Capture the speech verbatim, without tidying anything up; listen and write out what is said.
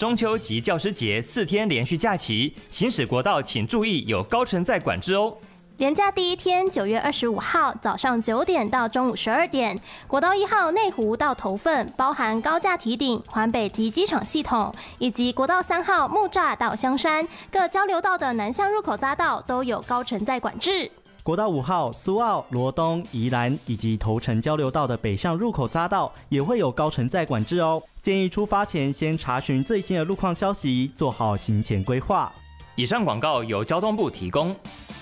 中秋及教师节四天连续假期，行驶国道请注意有高乘载管制哦。 连假第一天，九月二十五号早上九点到中午十二点，国道一号内湖到头份，包含高架堤顶、环北及机场系统，以及国道三号木栅到香山各交流道的南向入口匝道都有高乘载管制。 国道五号、苏澳、罗东、宜兰以及头城交流道的北向入口匝道也会有高乘载管制哦。建议出发前先查询最新的路况消息，做好行前规划。 以上广告由交通部提供。